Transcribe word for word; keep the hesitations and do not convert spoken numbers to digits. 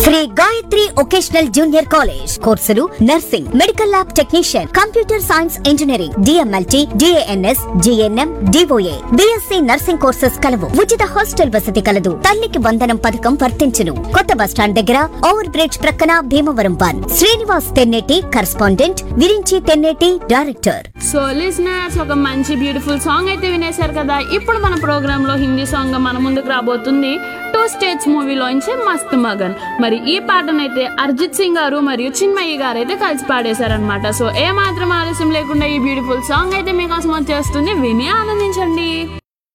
Shri Gayatri vocational junior college. కోర్సులు nursing, medical lab technician, computer science engineering, DMLT, DNS, GNM, DOA, BSc nursing courses కలవు. ఉచిత hostel వసతి కలదు. తల్లికి వందనం పథకం వర్తించును. కొత్త బస్టాండ్ దగ్గర ఓవర్ బ్రిడ్జ్ ప్రక్కన Bhimavaram one. Srinivas Tenneti correspondent, Virinchi Tenneti director. So listeners, ఒక మంచి బ్యూటిఫుల్ సాంగ్ అయితే వినేశారు కదా. ఇప్పుడు మన ప్రోగ్రామ్ లో హిందీ సాంగ్ మన ముందుకు రాబోతుంది. టూ స్టేట్స్ మూవీలోంచి మస్త్ మగన్. మరి ఈ పాటనైతే అర్జిత్ సింగ్ గారు మరియు చిన్మయ్య గారు అయితే కలిసి పాడేశారనమాట. సో ఏ మాత్రం ఆలస్యం లేకుండా ఈ బ్యూటిఫుల్ సాంగ్ అయితే మీకోసం వచ్చేస్తుంది. విని ఆనందించండి.